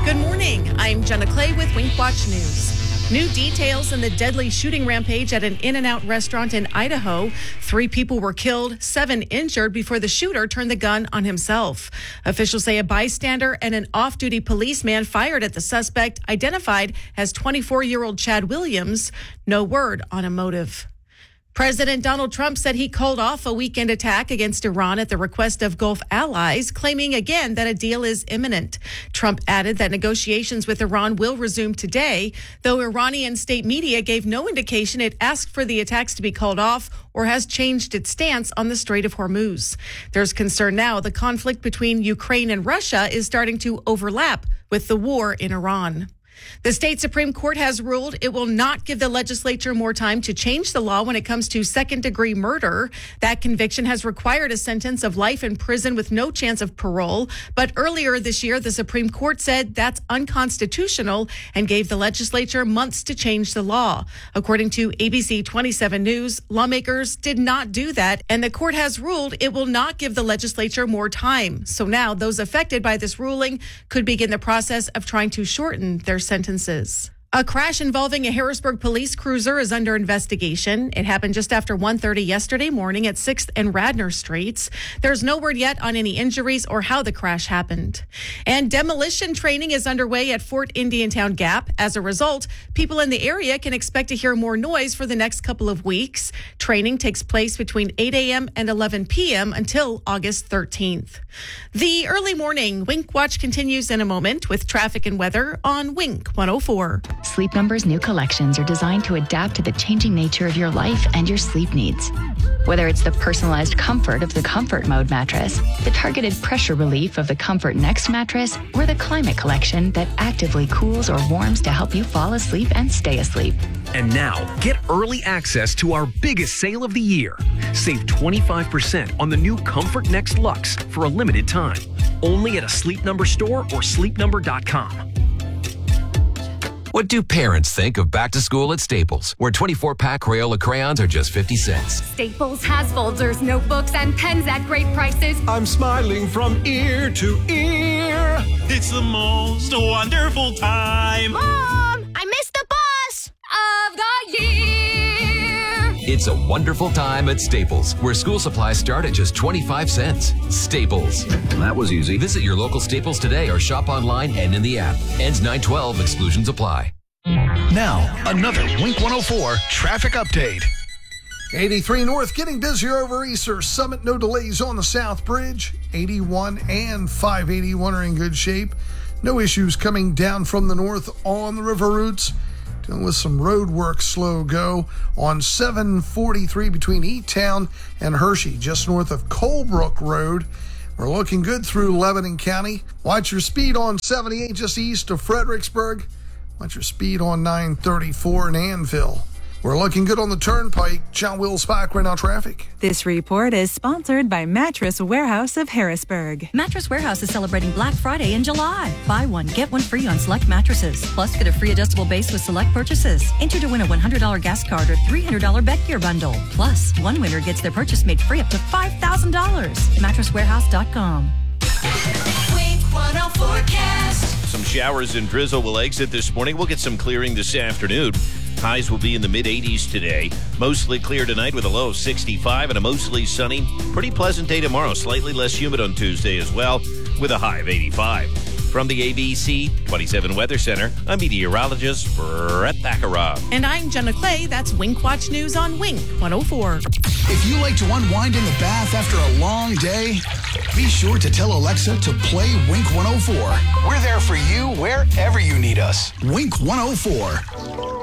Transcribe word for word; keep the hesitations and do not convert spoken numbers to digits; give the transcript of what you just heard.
Good morning. I'm Jenna Clay with Wink Watch News. New details in the deadly shooting rampage at an In-N-Out restaurant in Idaho. Three people were killed, seven injured before the shooter turned the gun on himself. Officials say a bystander and an off-duty policeman fired at the suspect, identified as twenty-four-year-old Chad Williams. No word on a motive. President Donald Trump said he called off a weekend attack against Iran at the request of Gulf allies, claiming again that a deal is imminent. Trump added that negotiations with Iran will resume today, though Iranian state media gave no indication it asked for the attacks to be called off or has changed its stance on the Strait of Hormuz. There's concern now the conflict between Ukraine and Russia is starting to overlap with the war in Iran. The state Supreme Court has ruled it will not give the legislature more time to change the law when it comes to second-degree murder. That conviction has required a sentence of life in prison with no chance of parole. But earlier this year, the Supreme Court said that's unconstitutional and gave the legislature months to change the law. According to A B C twenty-seven News, lawmakers did not do that, and the court has ruled it will not give the legislature more time. So now those affected by this ruling could begin the process of trying to shorten their sentences. A crash involving a Harrisburg police cruiser is under investigation. It happened just after one thirty yesterday morning at sixth and Radnor Streets. There's no word yet on any injuries or how the crash happened. And demolition training is underway at Fort Indiantown Gap. As a result, people in the area can expect to hear more noise for the next couple of weeks. Training takes place between eight a.m. and eleven p.m. until August thirteenth. The early morning Wink Watch continues in a moment with traffic and weather on Wink one oh four. Sleep Number's new collections are designed to adapt to the changing nature of your life and your sleep needs. Whether it's the personalized comfort of the Comfort Mode mattress, the targeted pressure relief of the Comfort Next mattress, or the Climate Collection that actively cools or warms to help you fall asleep and stay asleep. And now, get early access to our biggest sale of the year. Save twenty-five percent on the new Comfort Next Luxe for a limited time. Only at a Sleep Number store or sleep number dot com. What do parents think of back to school at Staples, where twenty-four pack Crayola crayons are just fifty cents? Staples has folders, notebooks, and pens at great prices. I'm smiling from ear to ear. It's the most wonderful time. Mom, I missed the bus of the year. It's a wonderful time at Staples, where school supplies start at just twenty-five cents. Staples. That was easy. Visit your local Staples today or shop online and in the app. Ends nine twelve. Exclusions apply. Now, another Wink one oh four traffic update. eighty-three North getting busier over Easter Summit. No delays on the South Bridge. eighty-one and five eighty-one are in good shape. No issues coming down from the north on the river routes. Dealing with some road work, slow go on seven forty-three between E-Town and Hershey, just north of Colebrook Road. We're looking good through Lebanon County. Watch your speed on seventy-eight just east of Fredericksburg. Watch your speed on nine thirty-four in Annville. We're looking good on the Turnpike. John Will Spike right now traffic. This report is sponsored by Mattress Warehouse of Harrisburg. Mattress Warehouse is celebrating Black Friday in July. Buy one, get one free on select mattresses. Plus, get a free adjustable base with select purchases. Enter to win a one hundred dollars gas card or three hundred dollars bed gear bundle. Plus, one winner gets their purchase made free up to five thousand dollars. mattress warehouse dot com. Wink one oh forecast. Some showers and drizzle will exit this morning. We'll get some clearing this afternoon. Highs will be in the mid-eighties today. Mostly clear tonight with a low of sixty-five and a mostly sunny, pretty pleasant day tomorrow. Slightly less humid on Tuesday as well with a high of eighty-five. From the A B C twenty-seven Weather Center, I'm meteorologist Brett Thakara. And I'm Jenna Clay. That's Wink Watch News on Wink one oh four. If you like to unwind in the bath after a long day, be sure to tell Alexa to play Wink one oh four. We're there for you wherever you need us. Wink one oh four.